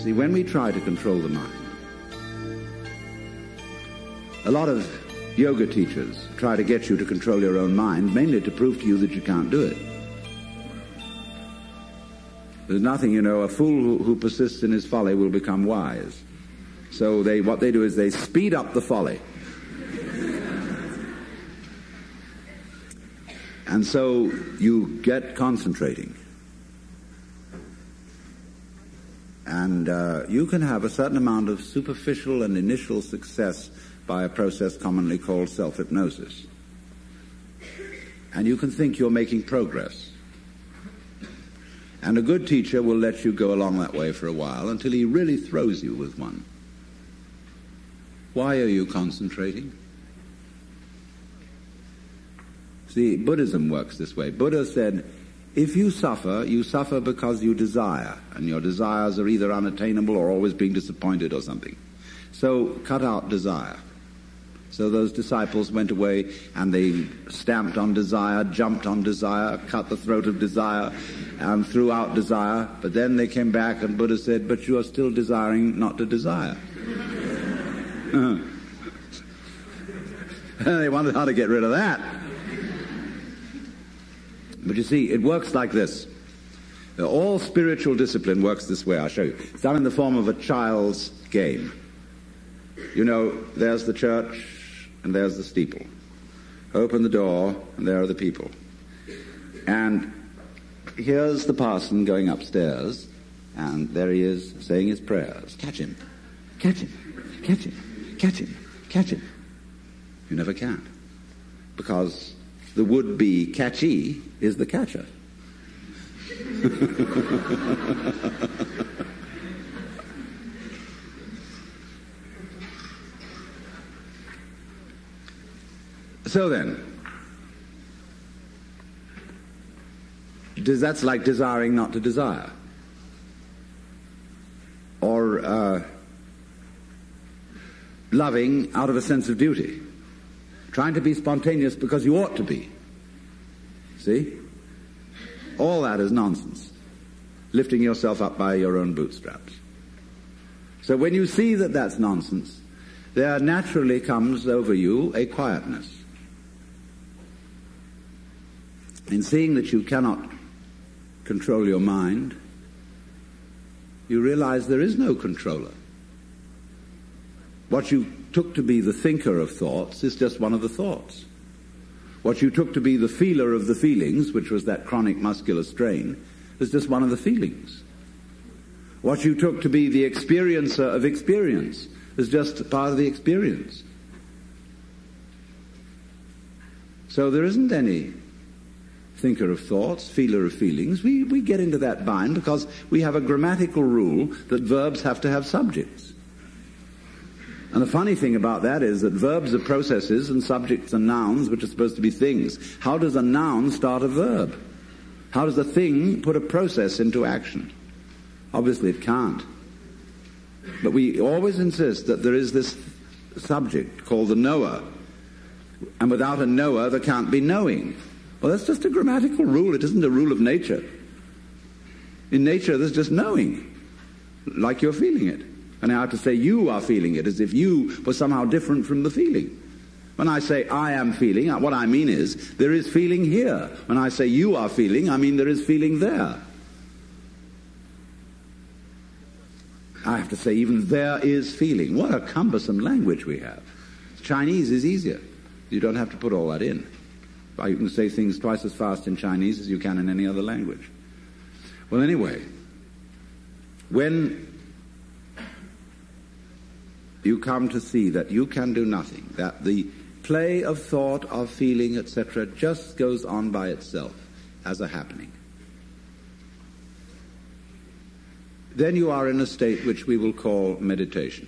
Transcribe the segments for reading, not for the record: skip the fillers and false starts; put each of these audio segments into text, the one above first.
See, when we try to control the mind, a lot of yoga teachers try to get you to control your own mind, mainly to prove to you that you can't do it. There's nothing, a fool who persists in his folly will become wise. So what they do is they speed up the folly. And so you get concentrating. And you can have a certain amount of superficial and initial success by a process commonly called self-hypnosis. And you can think you're making progress. And a good teacher will let you go along that way for a while until he really throws you with one. Why are you concentrating? See, Buddhism works this way. Buddha said, if you suffer because you desire, and your desires are either unattainable or always being disappointed or something. So cut out desire. So those disciples went away and they stamped on desire, jumped on desire, cut the throat of desire, and threw out desire. But then they came back and Buddha said, but you are still desiring not to desire. They wondered how to get rid of that. But you see, it works like this. All spiritual discipline works this way. I'll show you. It's done in the form of a child's game. There's the church and there's the steeple. Open the door and there are the people. And here's the parson going upstairs and there he is saying his prayers. Catch him. Catch him. Catch him. Catch him. Catch him. You never can. Because the would-be catchee is the catcher. So then, that's like desiring not to desire. Or loving out of a sense of duty. Trying to be spontaneous because you ought to be. See? All that is nonsense. Lifting yourself up by your own bootstraps. So when you see that that's nonsense, there naturally comes over you a quietness. In seeing that you cannot control your mind, you realize there is no controller. What you took to be the thinker of thoughts is just one of the thoughts. What you took to be the feeler of the feelings, which was that chronic muscular strain, is just one of the feelings. What you took to be the experiencer of experience is just part of the experience. So there isn't any thinker of thoughts, feeler of feelings. We get into that bind because we have a grammatical rule that verbs have to have subjects. And the funny thing about that is that verbs are processes and subjects are nouns, which are supposed to be things. How does a noun start a verb? How does a thing put a process into action? Obviously it can't. But we always insist that there is this subject called the knower. And without a knower, there can't be knowing. Well, that's just a grammatical rule. It isn't a rule of nature. In nature, there's just knowing, like you're feeling it. And I have to say you are feeling it, as if you were somehow different from the feeling. When I say I am feeling, what I mean is there is feeling here. When I say you are feeling, I mean there is feeling there. I have to say even there is feeling. What a cumbersome language we have. Chinese is easier. You don't have to put all that in. You can say things twice as fast in Chinese as you can in any other language. Well, anyway, when you come to see that you can do nothing, that the play of thought, of feeling, etc., just goes on by itself as a happening, then you are in a state which we will call meditation.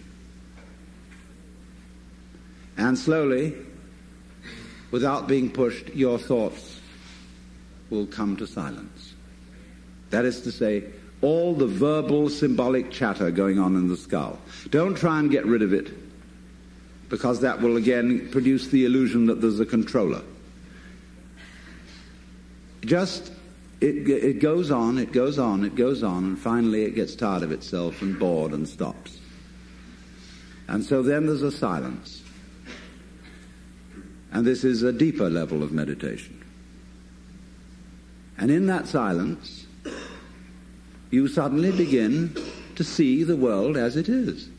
And slowly, without being pushed, your thoughts will come to silence. That is to say, all the verbal, symbolic chatter going on in the skull. Don't try and get rid of it, because that will again produce the illusion that there's a controller. Just it goes on, it goes on, it goes on, and finally it gets tired of itself and bored and stops. And so then there's a silence. And this is a deeper level of meditation. And in that silence, you suddenly begin to see the world as it is.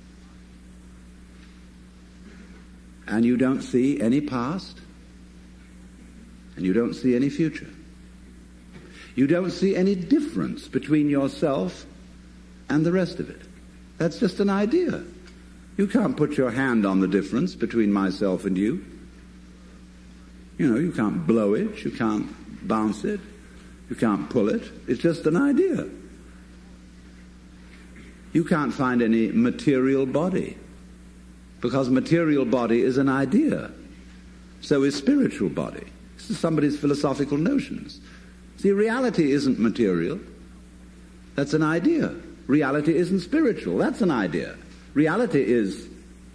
And you don't see any past, and you don't see any future. You don't see any difference between yourself and the rest of it. That's just an idea. You can't put your hand on the difference between myself and you. You know, you can't blow it, you can't bounce it, you can't pull it. It's just an idea. You can't find any material body, because material body is an idea. So is spiritual body. This is somebody's philosophical notions. See, reality isn't material. That's an idea. Reality isn't spiritual. That's an idea. Reality is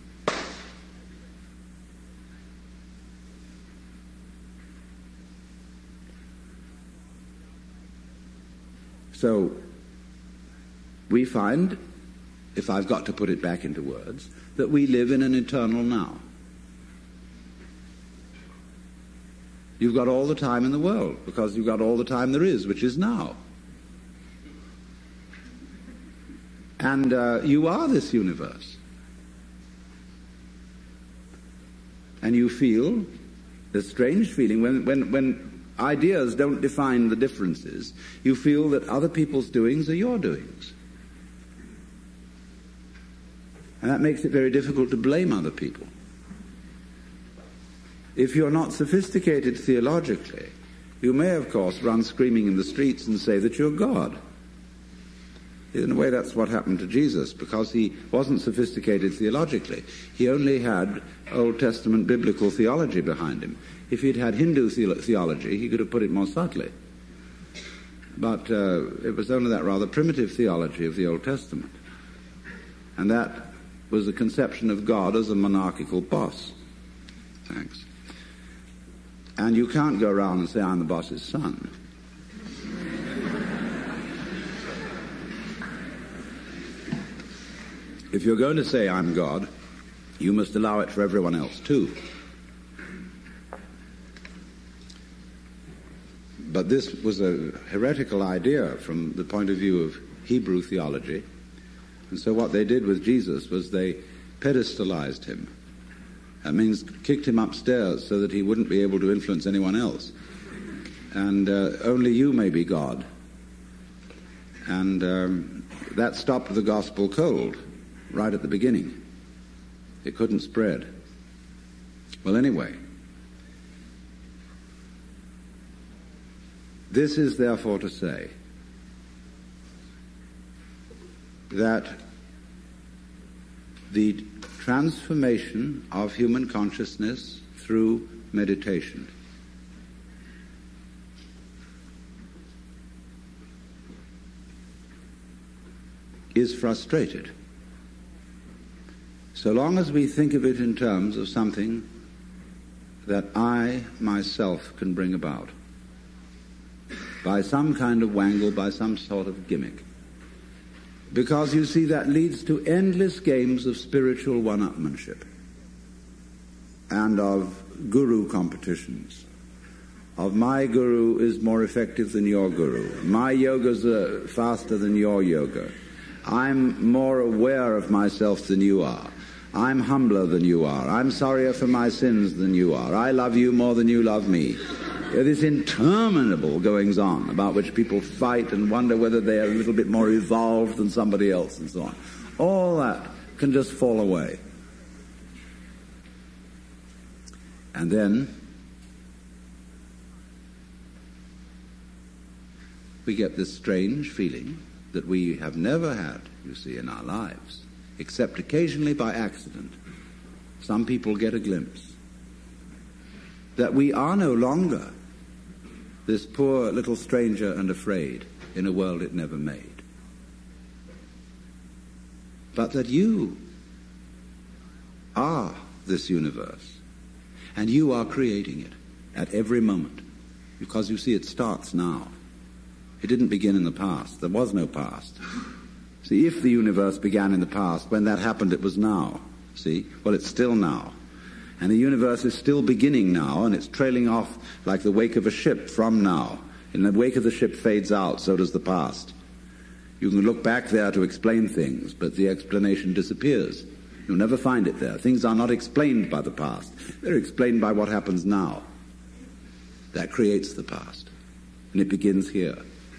so we find, if I've got to put it back into words, that we live in an eternal now. You've got all the time in the world, because you've got all the time there is, which is now. And you are this universe. And you feel this strange feeling when ideas don't define the differences. You feel that other people's doings are your doings. And that makes it very difficult to blame other people. If you're not sophisticated theologically, you may, of course, run screaming in the streets and say that you're God. In a way, that's what happened to Jesus, because he wasn't sophisticated theologically. He only had Old Testament biblical theology behind him. If he'd had Hindu theology, he could have put it more subtly. But it was only that rather primitive theology of the Old Testament. And that was the conception of God as a monarchical boss. Thanks. And you can't go around and say, I'm the boss's son. If you're going to say, I'm God, you must allow it for everyone else too. But this was a heretical idea from the point of view of Hebrew theology. And so what they did with Jesus was they pedestalized him. That means kicked him upstairs so that he wouldn't be able to influence anyone else. And only you may be God. And that stopped the gospel cold right at the beginning. It couldn't spread. Well, anyway, this is therefore to say that the transformation of human consciousness through meditation is frustrated so long as we think of it in terms of something that I myself can bring about by some kind of wangle, by some sort of gimmick. Because, you see, that leads to endless games of spiritual one-upmanship and of guru competitions. Of my guru is more effective than your guru. My yoga's faster than your yoga. I'm more aware of myself than you are. I'm humbler than you are. I'm sorrier for my sins than you are. I love you more than you love me. This interminable goings-on about which people fight and wonder whether they are a little bit more evolved than somebody else and so on. All that can just fall away. And then we get this strange feeling that we have never had, you see, in our lives, except occasionally by accident. Some people get a glimpse that we are no longer this poor little stranger and afraid in a world it never made, but that you are this universe, and you are creating it at every moment, because you see it starts now. It didn't begin in the past. There was no past. See, if the universe began in the past, when that happened it was now. See? Well, it's still now. And the universe is still beginning now, and it's trailing off like the wake of a ship from now. And the wake of the ship fades out, so does the past. You can look back there to explain things, but the explanation disappears. You'll never find it there. Things are not explained by the past. They're explained by what happens now. That creates the past. And it begins here.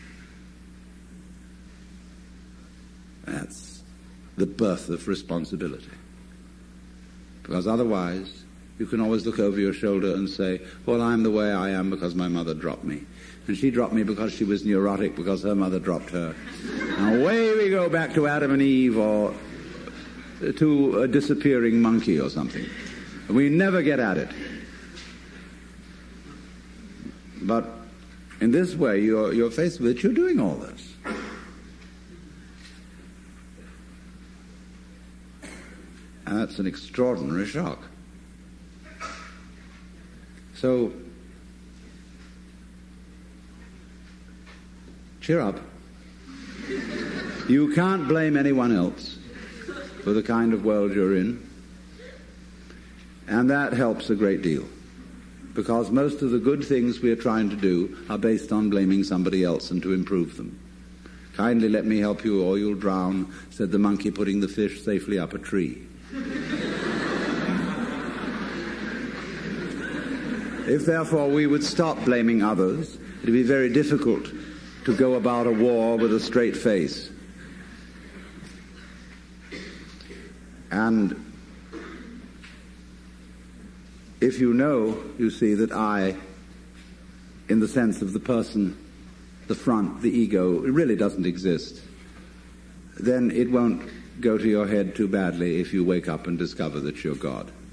That's the birth of responsibility. Because otherwise, you can always look over your shoulder and say, well, I'm the way I am because my mother dropped me. And she dropped me because she was neurotic because her mother dropped her. And away we go back to Adam and Eve or to a disappearing monkey or something. And we never get at it. But in this way, you're faced with it, you're doing all this. And that's an extraordinary shock. So, cheer up. You can't blame anyone else for the kind of world you're in. And that helps a great deal. Because most of the good things we are trying to do are based on blaming somebody else and to improve them. Kindly let me help you or you'll drown, said the monkey putting the fish safely up a tree. If therefore we would stop blaming others, it would be very difficult to go about a war with a straight face. And if you know, you see, that I, in the sense of the person, the front, the ego, it really doesn't exist, then it won't go to your head too badly if you wake up and discover that you're God.